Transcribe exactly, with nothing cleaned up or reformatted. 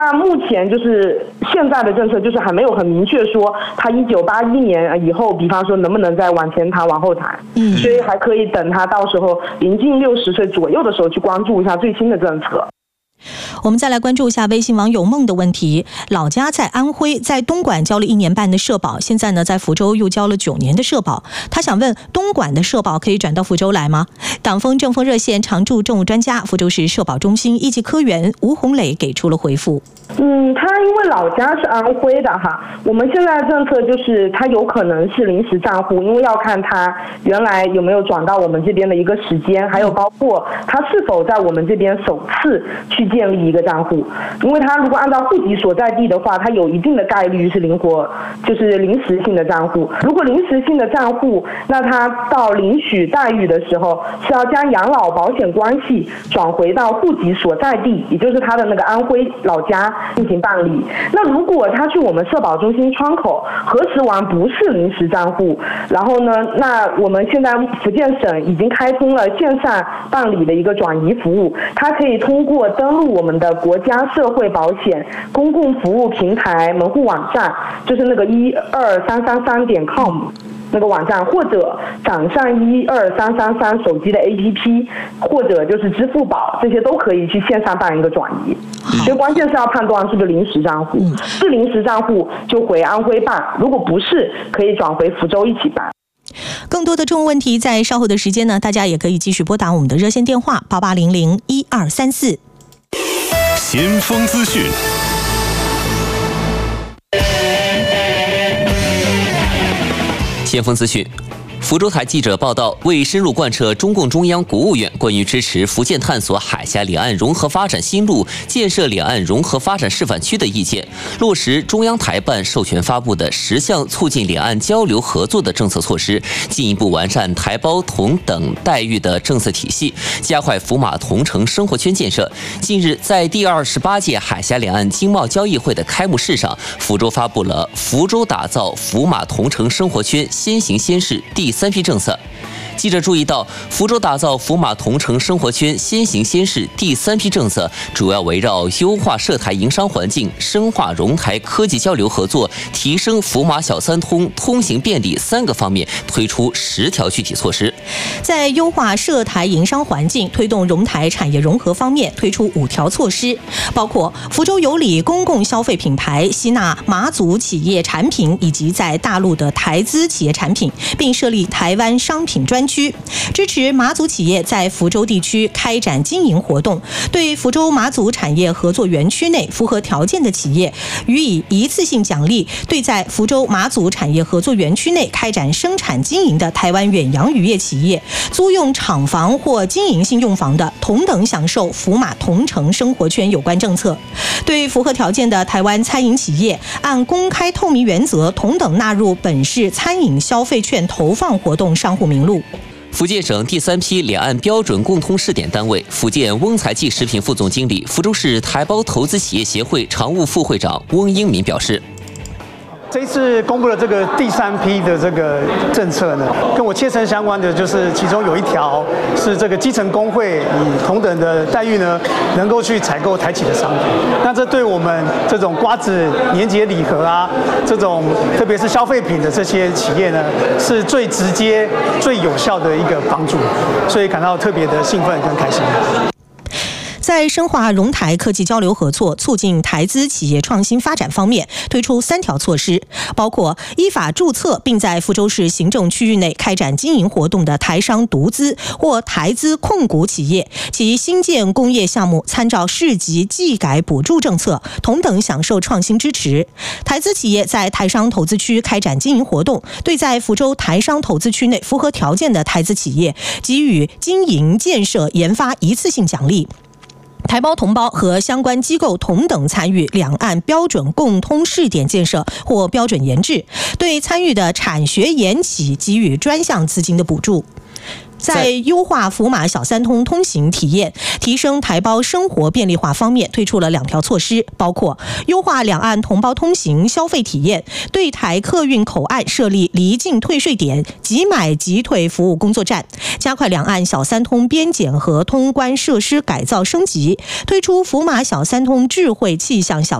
那目前就是现在的政策，就是还没有很明确说，他一九八一年以后，比方说能不能再往前谈、往后谈，嗯，所以还可以等他到时候临近六十岁左右的时候去关注一下最新的政策。 我们再来关注一下微信网友梦的问题。老家在安徽，在东莞交了一年半的社保，现在呢在福州又交了九年的社保。他想问，东莞的社保可以转到福州来吗？党风政风热线常驻政务专家、福州市社保中心一级科员吴红磊给出了回复。 嗯，他因为老家是安徽的哈，我们现在的政策就是他有可能是临时账户，因为要看他原来有没有转到我们这边的一个时间，还有包括他是否在我们这边首次去建立一个账户。因为他如果按照户籍所在地的话，他有一定的概率是灵活，就是临时性的账户。如果临时性的账户，那他到领取待遇的时候是要将养老保险关系转回到户籍所在地，也就是他的那个安徽老家进行办理。那如果他去我们社保中心窗口核实完不是临时账户，然后呢，那我们现在福建省已经开通了线上办理的一个转移服务，他可以通过登录我们的国家社会保险公共服务平台门户网站，就是那个一二三三三点 com。那个网站，或者掌上一二三三三手机的 A P P， 或者就是支付宝，这些都可以去线上办一个转移。所以关键是要判断是不是临时账户，嗯、是临时账户就回安徽办，如果不是，可以转回福州一起办。 更多的政务问题，在稍后的时间呢，大家也可以继续拨打我们的热线电话八八零零一二三四。 先锋资讯。 先锋资讯，福州台记者报道，为深入贯彻中共中央、国务院关于支持福建探索海峡两岸融合发展新路、建设两岸融合发展示范区的意见，落实中央台办授权发布的十项促进两岸交流合作的政策措施，进一步完善台胞同等待遇的政策体系，加快福马同城生活圈建设。近日，在第二十八届海峡两岸经贸交易会的开幕式上，福州发布了福州打造福马同城生活圈先行先试第三批政策。记者注意到，福州打造福马同城生活圈先行先试第三批政策，主要围绕优化涉台营商环境、深化融台科技交流合作、提升福马小三通通行便利三个方面推出十条具体措施。 在优化涉台营商环境、推动融台产业融合方面推出五条措施，包括福州有理公共消费品牌吸纳马祖企业产品以及在大陆的台资企业产品，并设立台湾商品专区，支持马祖企业在福州地区开展经营活动，对福州马祖产业合作园区内符合条件的企业予以一次性奖励，对在福州马祖产业合作园区内开展生产经营的台湾远洋渔业企业租用厂房或经营性用房的，同等享受福马同城生活圈有关政策。对符合条件的台湾餐饮企业，按公开透明原则同等纳入本市餐饮消费券投放活动商户名录。 福建省第三批两岸标准共通试点单位，福建翁财记食品副总经理、福州市台胞投资企业协会常务副会长翁英民表示， 这一次公布了这个第三批的这个政策呢，跟我切身相关的就是其中有一条是这个基层工会以同等的待遇呢，能够去采购台企的商品。那这对我们这种瓜子、年节礼盒啊，这种特别是消费品的这些企业呢，是最直接、最有效的一个帮助，所以感到特别的兴奋跟开心。 在深化融台科技交流合作、促进台资企业创新发展方面，推出三条措施，包括依法注册并在福州市行政区域内开展经营活动的台商独资或台资控股企业，其新建工业项目参照市级技改补助政策，同等享受创新支持。台资企业在台商投资区开展经营活动，对在福州台商投资区内符合条件的台资企业给予经营、建设、研发一次性奖励。台胞同胞和相关机构同等参与两岸标准共通试点建设或标准研制，对参与的产学研企给予专项资金的补助。 在优化福马小三通通行体验、提升台胞生活便利化方面推出了两条措施，包括优化两岸同胞通行消费体验，对台客运口岸设立离境退税点、即买即退服务工作站，加快两岸小三通边检和通关设施改造升级，推出福马小三通智慧气象小